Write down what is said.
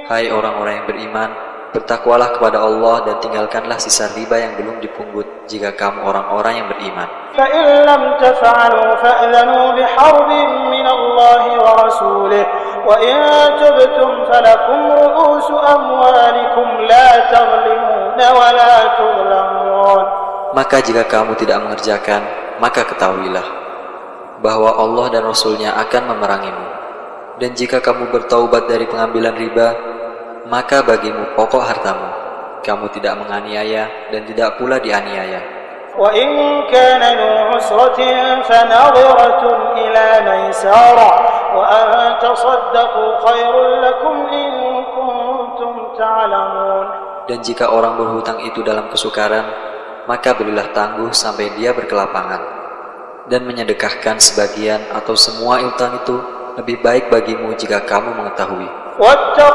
Hai orang-orang yang beriman, bertakwalah kepada Allah dan tinggalkanlah sisa riba yang belum dipungut jika kamu orang-orang yang beriman. فإن لم تفعلوا فأذنوا بحرب من الله ورسوله وإن تبتم فلكم رؤوس أموالكم لا تظلمون ولا تظلمون. Maka jika kamu tidak mengerjakan, maka ketahuilah bahwa Allah dan Rasul-Nya akan memerangimu. Dan jika kamu bertaubat dari pengambilan riba, maka bagimu pokok hartamu. Kamu tidak menganiaya dan tidak pula dianiaya. وإن كان ذو عسرة فنظرة إلى ميسرة وأن تصدقوا خير لكم إن كنتم تعلمون. Dan jika orang berhutang itu dalam kesukaran, maka berilah tangguh sampai dia berkelapangan. Dan menyedekahkan sebagian atau semua utang itu lebih baik bagimu jika kamu mengetahui.